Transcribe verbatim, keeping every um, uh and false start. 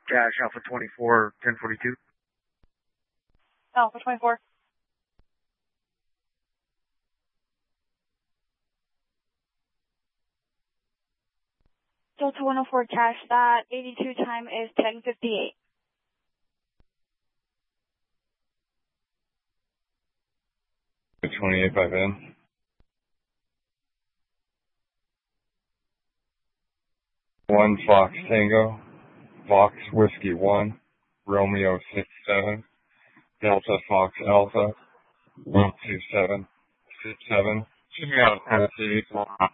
Cash Alpha twenty-four, ten forty-two. Alpha twenty-four. Delta one oh four cash, that eighty-two time is ten fifty-eight. twenty-eight five N. One Fox Tango, Fox Whiskey one, Romeo six seven, Delta Fox Alpha, one two seven, six seven. Should be out of Tennessee.